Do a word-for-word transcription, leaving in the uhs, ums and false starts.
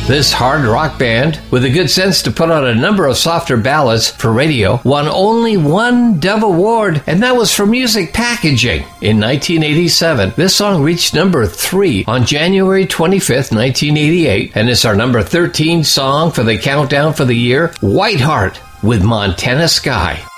This hard rock band, with the good sense to put out a number of softer ballads for radio, won only one Dove Award, and that was for music packaging. In nineteen eighty-seven, this song reached number three on January twenty-fifth, nineteen eighty-eight, and it's our number thirteen song for the countdown for the year, Whiteheart with Montana Sky.